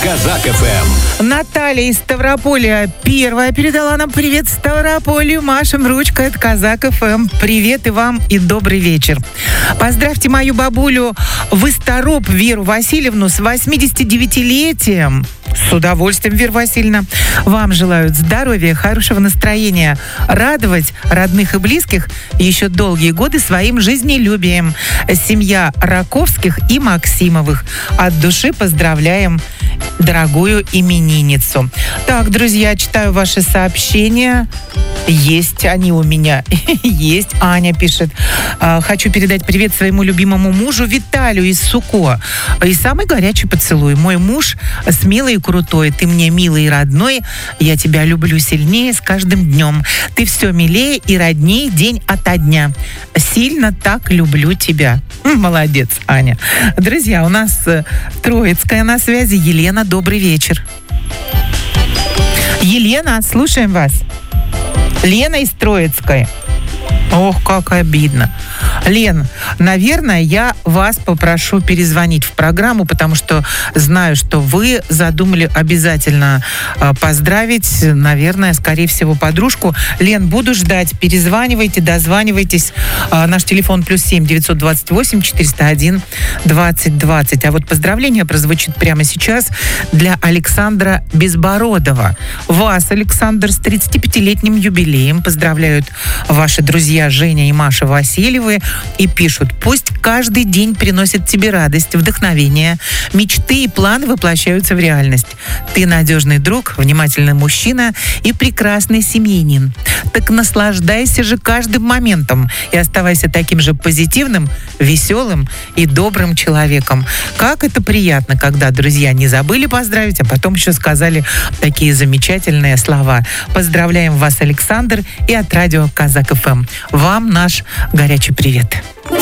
Казак ФМ. Наталья из Ставрополя первая передала нам привет Ставрополью. Машем ручкой от Казак ФМ. Привет и вам, и добрый вечер. Поздравьте мою бабулю Выстороп Веру Васильевну с 89-летием. С удовольствием, Вера Васильевна. Вам желают здоровья, хорошего настроения, радовать родных и близких еще долгие годы своим жизнелюбием. Семья Раковских и Максимовых. От души поздравляем дорогую именинницу. Так, друзья, читаю ваши сообщения. Есть они у меня. Есть. Аня пишет. Хочу передать привет своему любимому мужу Виталию из Суко. И самый горячий поцелуй. Мой муж смелый и крутой. Ты мне милый и родной. Я тебя люблю сильнее с каждым днем. Ты все милее и роднее день ото дня. Сильно так люблю тебя. Молодец, Аня. Друзья, у нас Троицкая на связи. Елена, добрый вечер. Елена, слушаем вас. Лена из Троицкой. Ох, как обидно. Лен, наверное, я вас попрошу перезвонить в программу, потому что знаю, что вы задумали обязательно поздравить, наверное, скорее всего, подружку. Лен, буду ждать. Перезванивайте, дозванивайтесь. Наш телефон +7 928 401 20 20. А вот поздравление прозвучит прямо сейчас для Александра Безбородова. Вас, Александр, с 35-летним юбилеем поздравляют ваши друзья Женя и Маша Васильевы и пишут: пусть каждый день приносит тебе радость, вдохновение, мечты и планы воплощаются в реальность. Ты надежный друг, внимательный мужчина и прекрасный семьянин. Так наслаждайся же каждым моментом и оставайся таким же позитивным, веселым и добрым человеком. Как это приятно, когда друзья не забыли поздравить, а потом еще сказали такие замечательные слова. Поздравляем вас, Александр, и от радио Казак ФМ. Вам наш горячий привет.